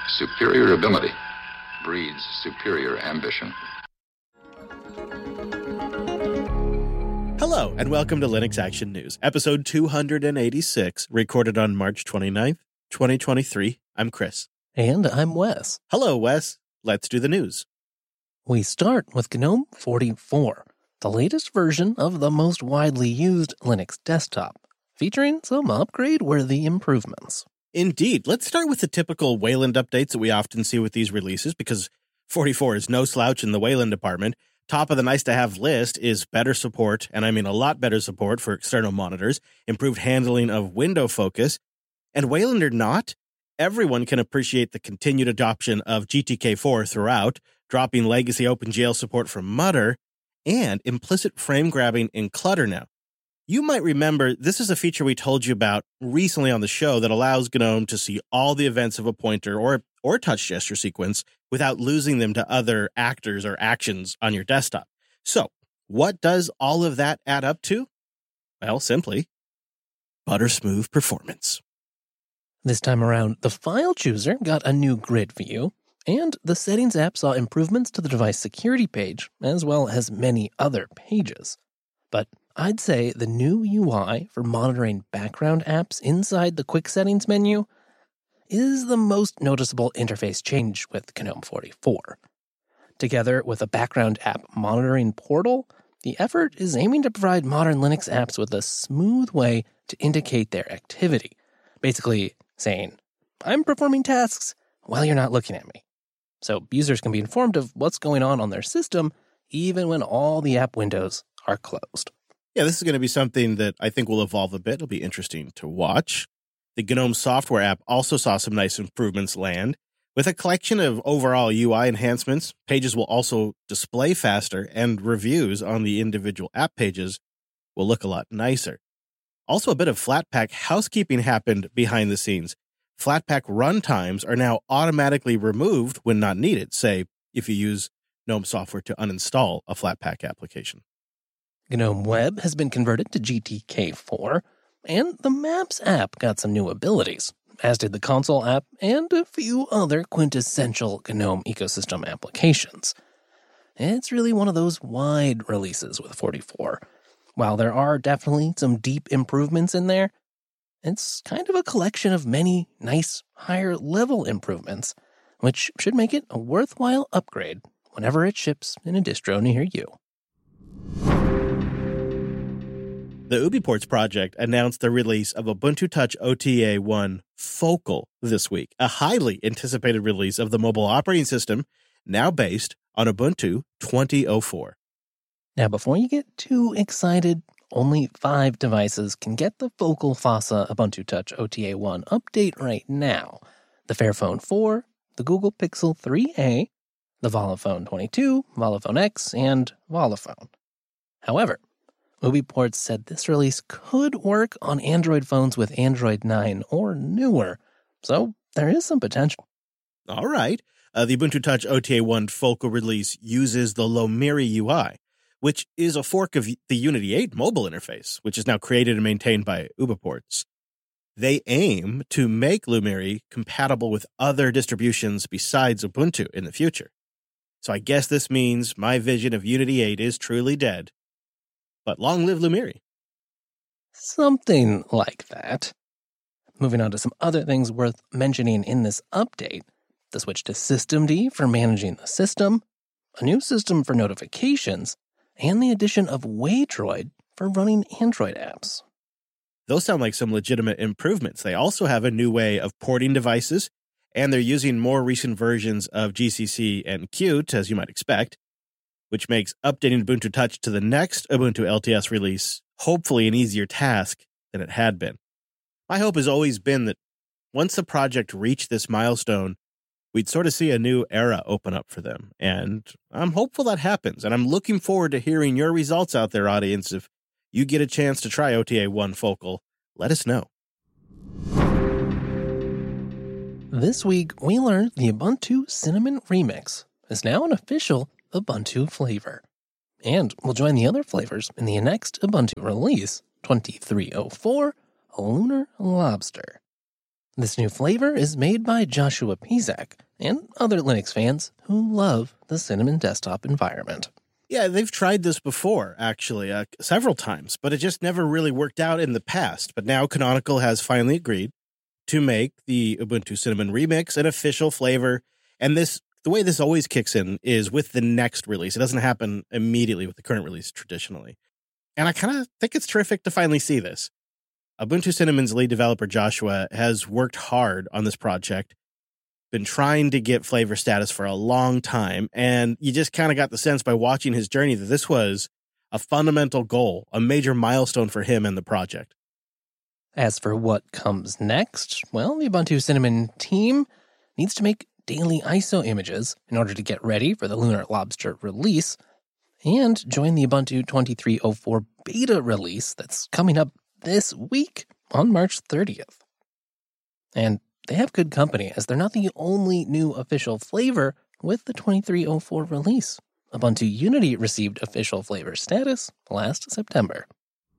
Superior ability breeds superior ambition. Hello, and welcome to Linux Action News, episode 286, recorded on March 29th, 2023. I'm Chris. And I'm Wes. Hello, Wes. Let's do the news. We start with GNOME 44, the latest version of the most widely used Linux desktop, featuring some upgrade-worthy improvements. Indeed. Let's start with the typical Wayland updates that we often see with these releases, because 44 is no slouch in the Wayland department. Top of the nice-to-have list is better support, and I mean a lot better support for external monitors, improved handling of window focus, and Wayland or not, everyone can appreciate the continued adoption of GTK4 throughout, dropping legacy OpenGL support for Mutter, and implicit frame grabbing in Clutter now. You might remember this is a feature we told you about recently on the show that allows GNOME to see all the events of a pointer or touch gesture sequence without losing them to other actors or actions on your desktop. So, what does all of that add up to? Well, simply, butter-smooth performance. This time around, the file chooser got a new grid view, and the Settings app saw improvements to the device security page, as well as many other pages. But I'd say the new UI for monitoring background apps inside the Quick Settings menu is the most noticeable interface change with GNOME 44. Together with a background app monitoring portal, the effort is aiming to provide modern Linux apps with a smooth way to indicate their activity, basically saying, I'm performing tasks while you're not looking at me. So users can be informed of what's going on their system, even when all the app windows are closed. Yeah, this is going to be something that I think will evolve a bit. It'll be interesting to watch. The GNOME software app also saw some nice improvements land. With a collection of overall UI enhancements, pages will also display faster, and reviews on the individual app pages will look a lot nicer. Also, a bit of Flatpak housekeeping happened behind the scenes. Flatpak runtimes are now automatically removed when not needed, say, if you use GNOME software to uninstall a Flatpak application. GNOME Web has been converted to GTK4, and the Maps app got some new abilities, as did the Console app and a few other quintessential GNOME ecosystem applications. It's really one of those wide releases with 44. While there are definitely some deep improvements in there, it's kind of a collection of many nice, higher-level improvements, which should make it a worthwhile upgrade whenever it ships in a distro near you. The UbiPorts project announced the release of Ubuntu Touch OTA 1 Focal this week, a highly anticipated release of the mobile operating system, now based on Ubuntu 20.04. Now, before you get too excited, only 5 devices can get the Focal FASA Ubuntu Touch OTA 1 update right now. The Fairphone 4, the Google Pixel 3a, the Volaphone 22, Volaphone X, and Volaphone. However, UbiPorts said this release could work on Android phones with Android 9 or newer, so there is some potential. All right. The Ubuntu Touch OTA 1 Focal release uses the Lumiri UI, which is a fork of the Unity 8 mobile interface, which is now created and maintained by UbiPorts. They aim to make Lumiri compatible with other distributions besides Ubuntu in the future. So I guess this means my vision of Unity 8 is truly dead. But long live Lumiri. Something like that. Moving on to some other things worth mentioning in this update, the switch to Systemd for managing the system, a new system for notifications, and the addition of Waydroid for running Android apps. Those sound like some legitimate improvements. They also have a new way of porting devices, and they're using more recent versions of GCC and Qt, as you might expect, which makes updating Ubuntu Touch to the next Ubuntu LTS release hopefully an easier task than it had been. My hope has always been that once the project reached this milestone, we'd sort of see a new era open up for them. And I'm hopeful that happens. And I'm looking forward to hearing your results out there, audience. If you get a chance to try OTA 1 Focal, let us know. This week, we learned the Ubuntu Cinnamon Remix is now an official Ubuntu flavor, and will join the other flavors in the next Ubuntu release, 23.04, Lunar Lobster. This new flavor is made by Joshua Pizak and other Linux fans who love the Cinnamon desktop environment. Yeah, they've tried this before, actually, several times, but it just never really worked out in the past. But now Canonical has finally agreed to make the Ubuntu Cinnamon Remix an official flavor. And the way this always kicks in is with the next release. It doesn't happen immediately with the current release traditionally. And I kind of think it's terrific to finally see this. Ubuntu Cinnamon's lead developer, Joshua, has worked hard on this project, been trying to get flavor status for a long time, and you just kind of got the sense by watching his journey that this was a fundamental goal, a major milestone for him and the project. As for what comes next, well, the Ubuntu Cinnamon team needs to make daily ISO images in order to get ready for the Lunar Lobster release and join the Ubuntu 23.04 beta release that's coming up this week on March 30th. And they have good company, as they're not the only new official flavor with the 23.04 release. Ubuntu Unity received official flavor status last September.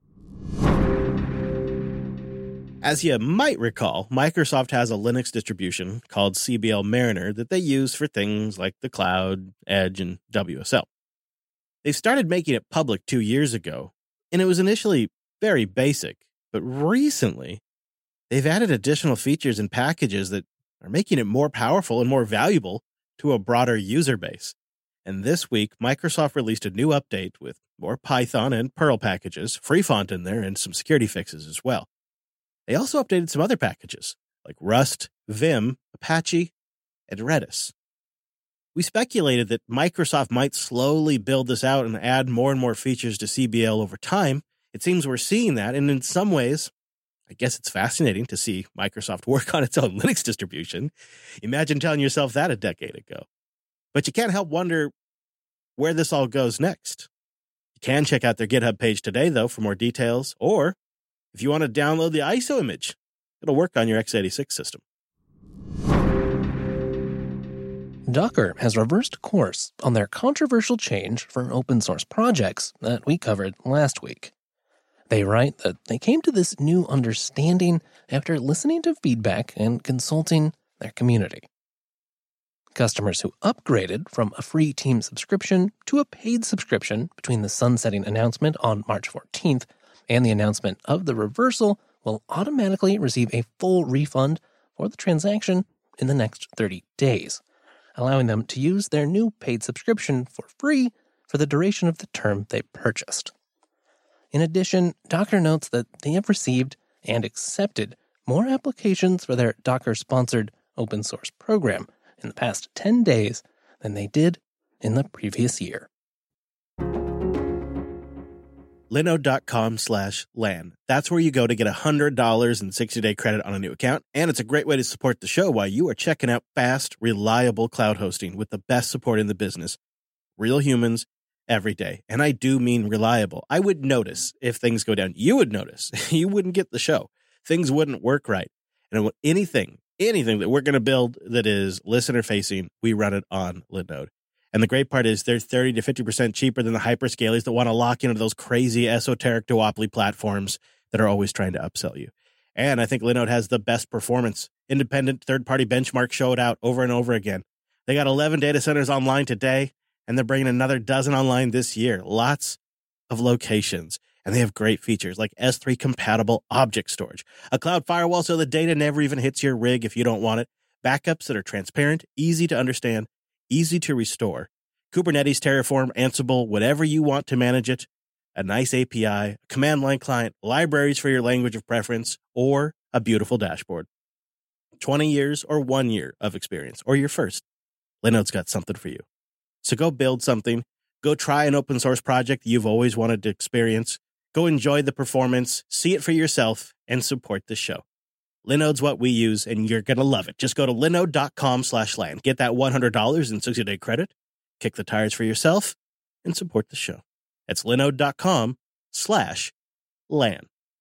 As you might recall, Microsoft has a Linux distribution called CBL Mariner that they use for things like the cloud, Edge, and WSL. They started making it public 2 years ago, and it was initially very basic, but recently they've added additional features and packages that are making it more powerful and more valuable to a broader user base. And this week, Microsoft released a new update with more Python and Perl packages, free font in there, and some security fixes as well. They also updated some other packages like Rust, Vim, Apache, and Redis. We speculated that Microsoft might slowly build this out and add more and more features to CBL over time. It seems we're seeing that, and in some ways, I guess it's fascinating to see Microsoft work on its own Linux distribution. Imagine telling yourself that a decade ago. But you can't help wonder where this all goes next. You can check out their GitHub page today, though, for more details, or if you want to download the ISO image, it'll work on your x86 system. Docker has reversed course on their controversial change for open source projects that we covered last week. They write that they came to this new understanding after listening to feedback and consulting their community. Customers who upgraded from a free team subscription to a paid subscription between the sunsetting announcement on March 14th and the announcement of the reversal will automatically receive a full refund for the transaction in the next 30 days, allowing them to use their new paid subscription for free for the duration of the term they purchased. In addition, Docker notes that they have received and accepted more applications for their Docker-sponsored open source program in the past 10 days than they did in the previous year. Linode.com/LAN. That's where you go to get $100 in 60-day credit on a new account, and it's a great way to support the show while you are checking out fast, reliable cloud hosting with the best support in the business. Real humans, every day. And I do mean reliable. I would notice if things go down. You would notice. You wouldn't get the show. Things wouldn't work right. And anything that we're going to build that is listener-facing, we run it on Linode. And the great part is they're 30 to 50% cheaper than the hyperscalers that want to lock into those crazy esoteric duopoly platforms that are always trying to upsell you. And I think Linode has the best performance. Independent third-party benchmarks show it out over and over again. They got 11 data centers online today, and they're bringing another dozen online this year. Lots of locations. And they have great features like S3 compatible object storage, a cloud firewall so the data never even hits your rig if you don't want it, backups that are transparent, easy to understand, easy to restore, Kubernetes, Terraform, Ansible, whatever you want to manage it, a nice API, a command line client, libraries for your language of preference, or a beautiful dashboard. 20 years or 1 year of experience, or your first. Linode's got something for you. So go build something. Go try an open source project you've always wanted to experience. Go enjoy the performance, see it for yourself, and support the show. Linode's what we use, and you're going to love it. Just go to linode.com/LAN. Get that $100 in 60-day credit, kick the tires for yourself, and support the show. That's linode.com/LAN.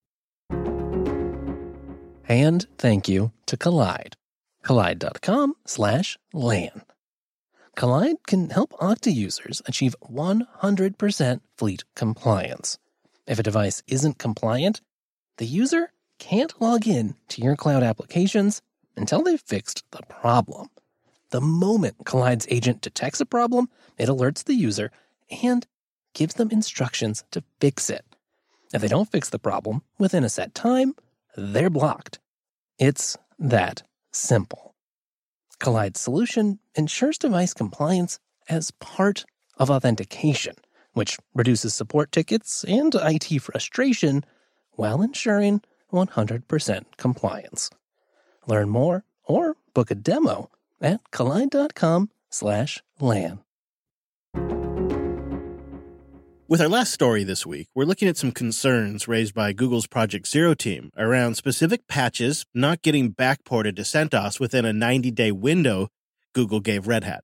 And thank you to Kolide. Kolide.com/LAN. Kolide can help Okta users achieve 100% fleet compliance. If a device isn't compliant, the user can't log in to your cloud applications until they've fixed the problem. The moment Collide's agent detects a problem, it alerts the user and gives them instructions to fix it. If they don't fix the problem within a set time, they're blocked. It's that simple. Collide's solution ensures device compliance as part of authentication, which reduces support tickets and IT frustration while ensuring 100% compliance. Learn more or book a demo at collide.com/LAN. With our last story this week, we're looking at some concerns raised by Google's Project Zero team around specific patches not getting backported to CentOS within a 90-day window Google gave Red Hat.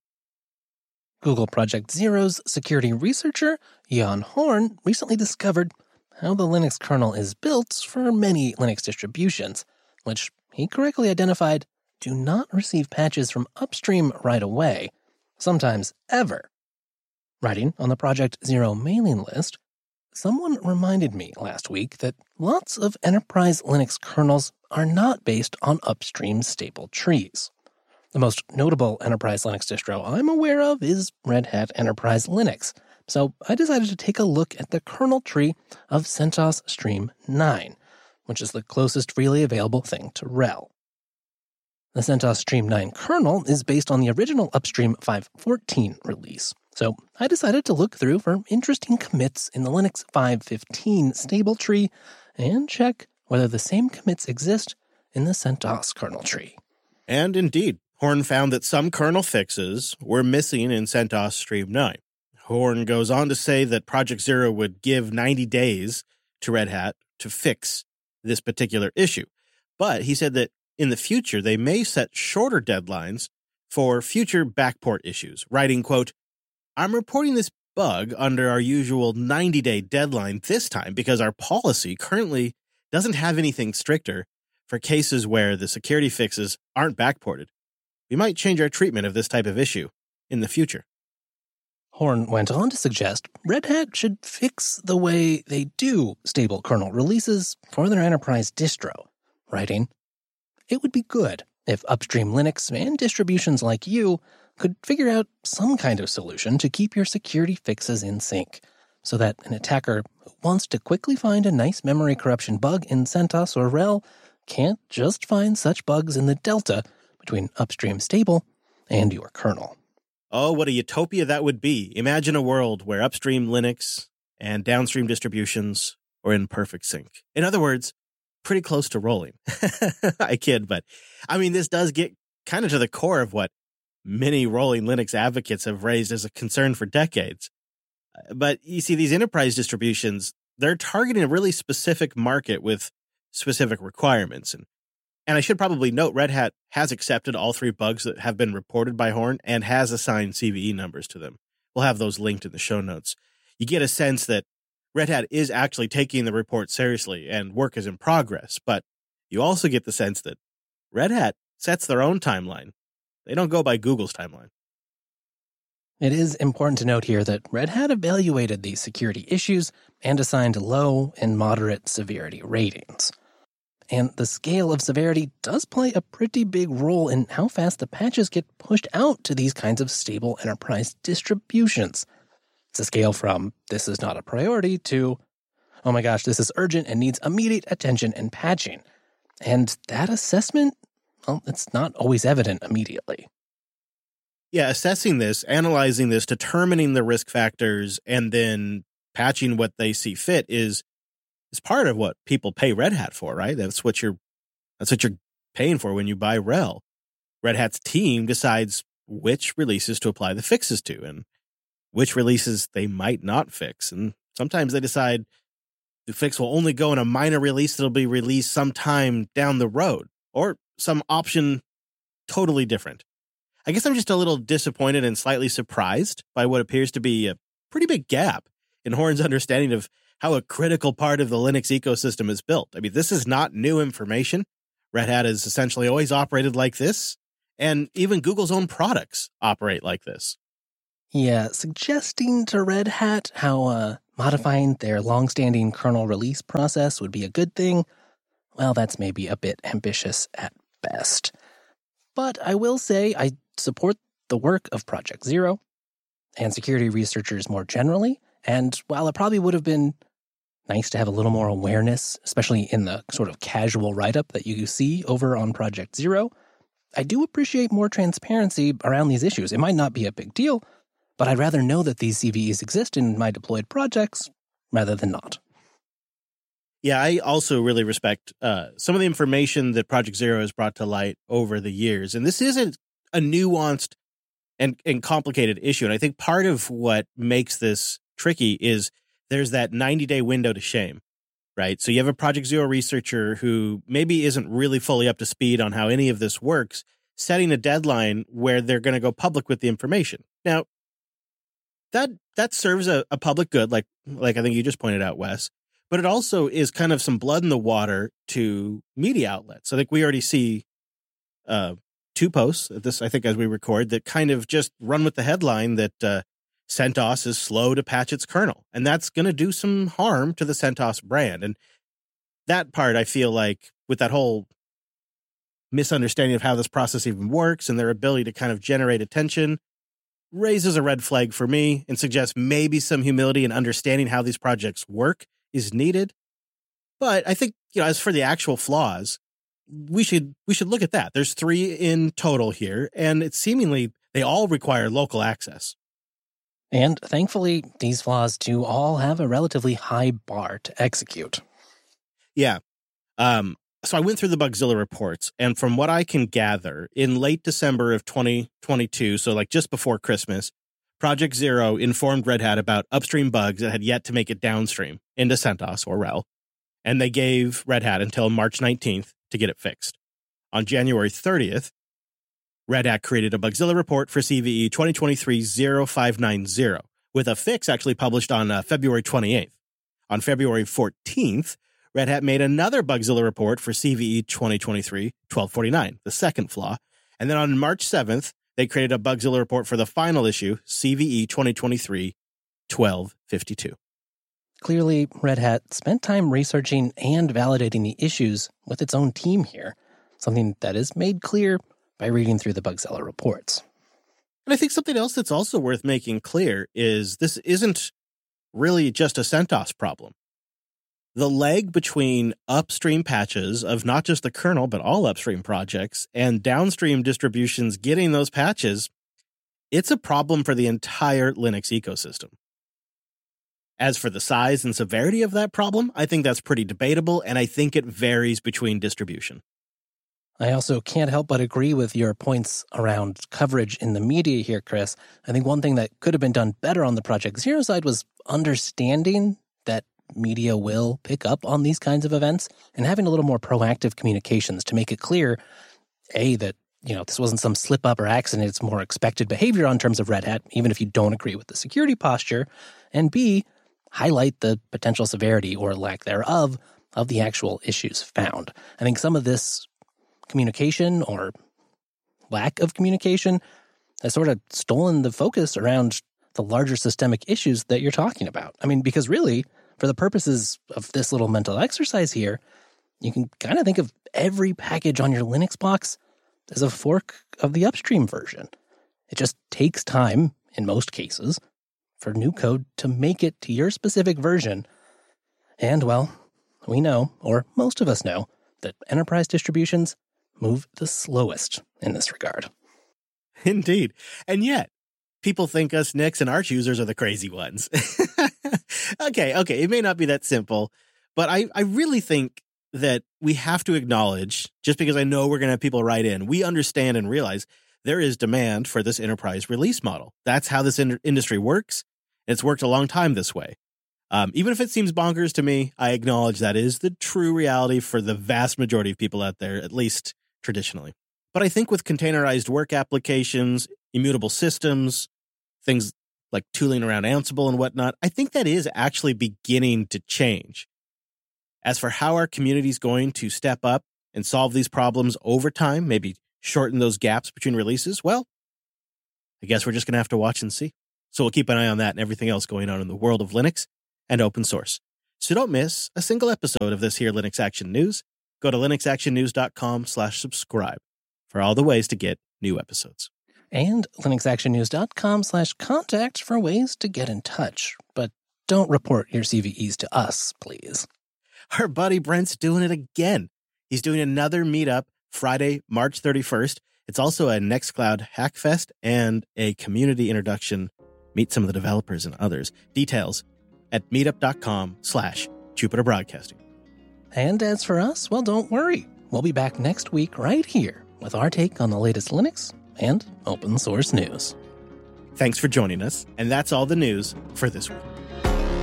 Google Project Zero's security researcher, Jan Horn, recently discovered how the Linux kernel is built for many Linux distributions, which he correctly identified do not receive patches from upstream right away, sometimes ever. Writing on the Project Zero mailing list, someone reminded me last week that lots of enterprise Linux kernels are not based on upstream stable trees. The most notable enterprise Linux distro I'm aware of is Red Hat Enterprise Linux, so I decided to take a look at the kernel tree of CentOS Stream 9, which is the closest freely available thing to RHEL. The CentOS Stream 9 kernel is based on the original Upstream 5.14 release, so I decided to look through for interesting commits in the Linux 5.15 stable tree and check whether the same commits exist in the CentOS kernel tree. And indeed, Horn found that some kernel fixes were missing in CentOS Stream 9. Horn goes on to say that Project Zero would give 90 days to Red Hat to fix this particular issue. But he said that in the future, they may set shorter deadlines for future backport issues, writing, quote, "I'm reporting this bug under our usual 90-day deadline this time because our policy currently doesn't have anything stricter for cases where the security fixes aren't backported. We might change our treatment of this type of issue in the future." Horn went on to suggest Red Hat should fix the way they do stable kernel releases for their enterprise distro, writing, "It would be good if upstream Linux and distributions like you could figure out some kind of solution to keep your security fixes in sync, so that an attacker who wants to quickly find a nice memory corruption bug in CentOS or RHEL can't just find such bugs in the delta between upstream stable and your kernel." Oh, what a utopia that would be. Imagine a world where upstream Linux and downstream distributions are in perfect sync. In other words, pretty close to rolling. I kid, but I mean, this does get kind of to the core of what many rolling Linux advocates have raised as a concern for decades. But you see, these enterprise distributions, they're targeting a really specific market with specific requirements. And I should probably note, Red Hat has accepted all 3 bugs that have been reported by Horn and has assigned CVE numbers to them. We'll have those linked in the show notes. You get a sense that Red Hat is actually taking the report seriously and work is in progress, but you also get the sense that Red Hat sets their own timeline. They don't go by Google's timeline. It is important to note here that Red Hat evaluated these security issues and assigned low and moderate severity ratings. And the scale of severity does play a pretty big role in how fast the patches get pushed out to these kinds of stable enterprise distributions. It's a scale from, this is not a priority, to, oh my gosh, this is urgent and needs immediate attention and patching. And that assessment, well, it's not always evident immediately. Yeah, assessing this, analyzing this, determining the risk factors, and then patching what they see fit is part of what people pay Red Hat for, right? That's what you're paying for when you buy RHEL. Red Hat's team decides which releases to apply the fixes to and which releases they might not fix. And sometimes they decide the fix will only go in a minor release that'll be released sometime down the road, or some option totally different. I guess I'm just a little disappointed and slightly surprised by what appears to be a pretty big gap in Horn's understanding of how a critical part of the Linux ecosystem is built. I mean, this is not new information. Red Hat has essentially always operated like this, and even Google's own products operate like this. Yeah, suggesting to Red Hat how modifying their long-standing kernel release process would be a good thing, well, that's maybe a bit ambitious at best. But I will say I support the work of Project Zero and security researchers more generally. And while it probably would have been nice to have a little more awareness, especially in the sort of casual write-up that you see over on Project Zero, I do appreciate more transparency around these issues. It might not be a big deal, but I'd rather know that these CVEs exist in my deployed projects rather than not. Yeah, I also really respect some of the information that Project Zero has brought to light over the years. And this isn't a nuanced and complicated issue. And I think part of what makes this tricky is there's that 90-day window to shame, right? So you have a Project Zero researcher who maybe isn't really fully up to speed on how any of this works, setting a deadline where they're going to go public with the information. Now, that serves a public good, like I think you just pointed out, Wes, but it also is kind of some blood in the water to media outlets. I think we already see 2 posts, this I think as we record, that kind of just run with the headline that CentOS is slow to patch its kernel. And that's going to do some harm to the CentOS brand. And that part, I feel like, with that whole misunderstanding of how this process even works and their ability to kind of generate attention, raises a red flag for me and suggests maybe some humility in understanding how these projects work is needed. But I think, as for the actual flaws, we should look at that. There's 3 in total here, and it's seemingly they all require local access. And thankfully, these flaws do all have a relatively high bar to execute. Yeah. So I went through the Bugzilla reports, and from what I can gather, in late December of 2022, so like just before Christmas, Project Zero informed Red Hat about upstream bugs that had yet to make it downstream into CentOS or RHEL, and they gave Red Hat until March 19th to get it fixed. On January 30th, Red Hat created a Bugzilla report for CVE 2023-0590, with a fix actually published on February 28th. On February 14th, Red Hat made another Bugzilla report for CVE 2023-1249, the second flaw. And then on March 7th, they created a Bugzilla report for the final issue, CVE 2023-1252. Clearly, Red Hat spent time researching and validating the issues with its own team here, something that is made clear by reading through the Bugzilla reports. And I think something else that's also worth making clear is this isn't really just a CentOS problem. The lag between upstream patches of not just the kernel, but all upstream projects, and downstream distributions getting those patches, it's a problem for the entire Linux ecosystem. As for the size and severity of that problem, I think that's pretty debatable, and I think it varies between distribution. I also can't help but agree with your points around coverage in the media here, Chris. I think one thing that could have been done better on the Project Zero side was understanding that media will pick up on these kinds of events and having a little more proactive communications to make it clear, A, that, this wasn't some slip up or accident, it's more expected behavior on terms of Red Hat, even if you don't agree with the security posture, and B, highlight the potential severity or lack thereof of the actual issues found. I think some of this communication or lack of communication has sort of stolen the focus around the larger systemic issues that you're talking about. I mean, because really, for the purposes of this little mental exercise here, you can kind of think of every package on your Linux box as a fork of the upstream version. It just takes time, in most cases, for new code to make it to your specific version. And, well, we know, or most of us know, that enterprise distributions move the slowest in this regard. Indeed. And yet, people think us Nix and Arch users are the crazy ones. Okay, it may not be that simple, but I really think that we have to acknowledge, just because I know we're going to have people write in, we understand and realize there is demand for this enterprise release model. That's how this industry works. It's worked a long time this way. Even if it seems bonkers to me, I acknowledge that is the true reality for the vast majority of people out there, at least traditionally. But I think with containerized work applications, immutable systems, things like tooling around Ansible and whatnot, I think that is actually beginning to change. As for how our community is going to step up and solve these problems over time, maybe shorten those gaps between releases, well, I guess we're just going to have to watch and see. So we'll keep an eye on that and everything else going on in the world of Linux and open source. So don't miss a single episode of this here Linux Action News. Go to linuxactionnews.com/subscribe for all the ways to get new episodes. And linuxactionnews.com/contact for ways to get in touch. But don't report your CVEs to us, please. Our buddy Brent's doing it again. He's doing another meetup Friday, March 31st. It's also a Nextcloud Hackfest and a community introduction. Meet some of the developers and others. Details at meetup.com/Jupiter Broadcasting. And as for us, well, don't worry. We'll be back next week right here with our take on the latest Linux and open source news. Thanks for joining us, and that's all the news for this week.